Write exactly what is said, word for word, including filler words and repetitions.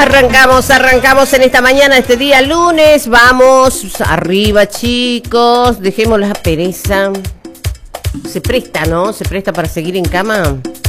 Arrancamos, arrancamos en esta mañana, este día lunes. Vamos arriba, chicos. Dejemos la pereza. Se presta, ¿no? Se presta para seguir en cama.